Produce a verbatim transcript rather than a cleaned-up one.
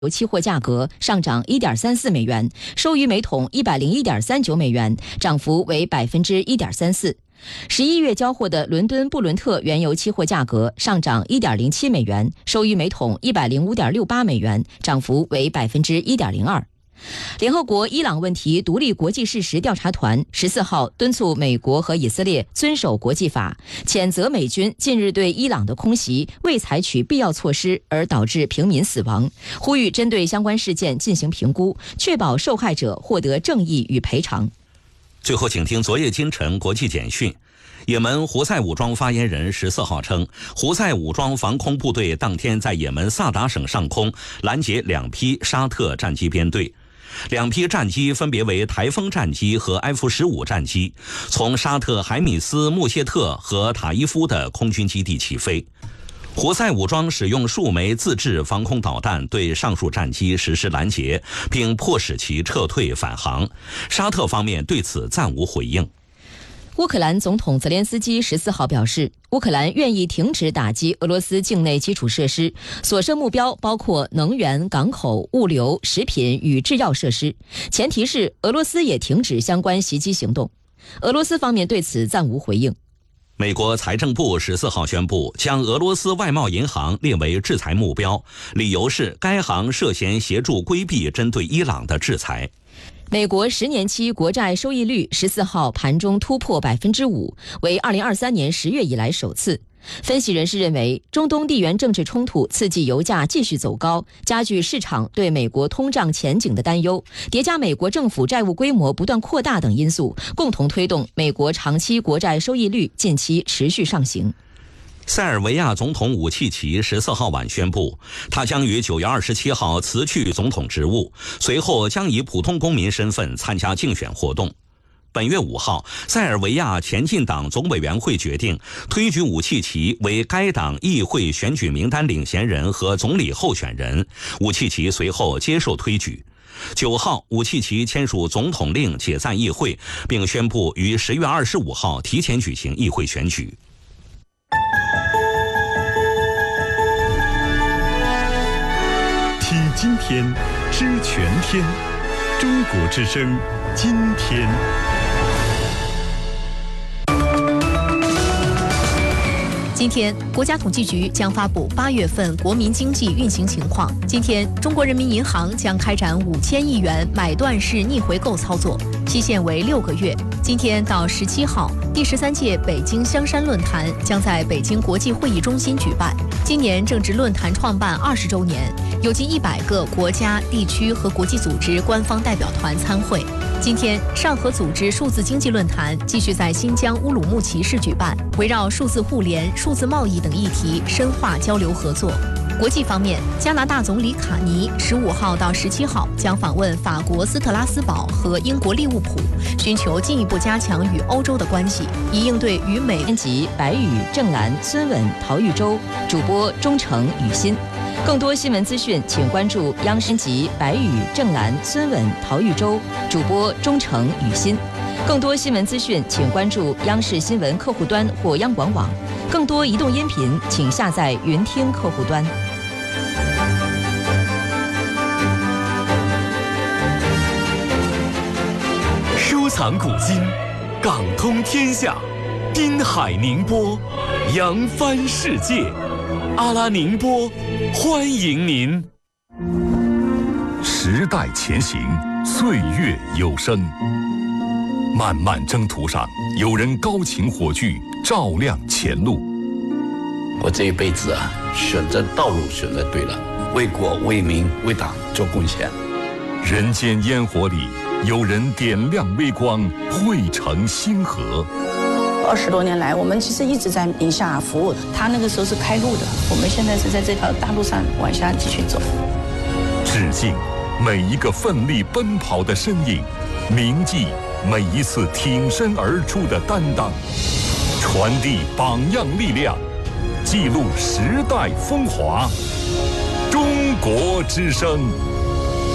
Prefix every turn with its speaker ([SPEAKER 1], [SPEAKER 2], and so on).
[SPEAKER 1] 油期货价格上涨 一点三四美元，收于每桶一百零一点三九美元，涨幅为 百分之一点三四。十一月交货的伦敦布伦特原油期货价格上涨 一点零七美元，收于每桶一百零五点六八美元，涨幅为 百分之一点零二。联合国伊朗问题独立国际事实调查团十四号敦促美国和以色列遵守国际法，谴责美军近日对伊朗的空袭未采取必要措施而导致平民死亡，呼吁针对相关事件进行评估，确保受害者获得正义与赔偿。
[SPEAKER 2] 最后，请听昨夜今晨国际简讯。也门胡塞武装发言人十四号称，胡塞武装防空部队当天在也门萨达省上空拦截两批沙特战机编队。两批战机分别为台风战机和 F 十五 战机，从沙特海米斯穆谢特和塔伊夫的空军基地起飞。胡塞武装使用数枚自制防空导弹对上述战机实施拦截，并迫使其撤退返航。沙特方面对此暂无回应。
[SPEAKER 1] 乌克兰总统泽连斯基十四号表示，乌克兰愿意停止打击俄罗斯境内基础设施，所涉目标包括能源、港口、物流、食品与制药设施，前提是俄罗斯也停止相关袭击行动。俄罗斯方面对此暂无回应。
[SPEAKER 2] 美国财政部十四号宣布，将俄罗斯外贸银行列为制裁目标，理由是该行涉嫌协助规避针对伊朗的制裁。
[SPEAKER 1] 美国十年期国债收益率十四号盘中突破百分之五，为二零二三年十月以来首次。分析人士认为，中东地缘政治冲突刺激油价继续走高，加剧市场对美国通胀前景的担忧，叠加美国政府债务规模不断扩大等因素，共同推动美国长期国债收益率近期持续上行。
[SPEAKER 2] 塞尔维亚总统武契奇十四号晚宣布，他将于九月二十七号辞去总统职务，随后将以普通公民身份参加竞选活动。本月五号，塞尔维亚前进党总委员会决定推举武契奇为该党议会选举名单领衔人和总理候选人。武契奇随后接受推举。九号，武契奇签署总统令解散议会，并宣布于十月二十五号提前举行议会选举。
[SPEAKER 3] 听今天，知全天。中国之声，今天。
[SPEAKER 4] 今天，国家统计局将发布八月份国民经济运行情况。今天，中国人民银行将开展五千亿元买断式逆回购操作，期限为六个月。今天到十七号，第十三届北京香山论坛将在北京国际会议中心举办。今年正值论坛创办二十周年，有近一百个国家、地区和国际组织官方代表团参会。今天，上合组织数字经济论坛继续在新疆乌鲁木齐市举办，围绕数字互联、数字贸易等议题深化交流合作。国际方面，加拿大总理卡尼十五号到十七号将访问法国斯特拉斯堡和英国利物浦，寻求进一步加强与欧洲的关系，以应对与美。
[SPEAKER 1] 编辑白宇、郑兰、孙稳、陶玉洲，主播钟诚、雨欣。更多新闻资讯，请关注央视集白宇、郑兰、孙稳、陶玉洲，主播钟诚、雨欣。更多新闻资讯，请关注央视新闻客户端或央广网。更多移动音频，请下载云听客户端。
[SPEAKER 3] 收藏古今，港通天下，滨海宁波，扬帆世界。阿拉宁波，欢迎您。时代前行，岁月有声。漫漫征途上，有人高擎火炬，照亮前路。
[SPEAKER 5] 我这一辈子啊，选择道路选择对了，为国为民为党做贡献。
[SPEAKER 3] 人间烟火里，有人点亮微光，汇成星河。
[SPEAKER 6] 二十多年来，我们其实一直在宁夏服务。他那个时候是开路的，我们现在是在这条大路上往下继续走。
[SPEAKER 3] 致敬每一个奋力奔跑的身影，铭记每一次挺身而出的担当，传递榜样力量，记录时代风华。中国之声。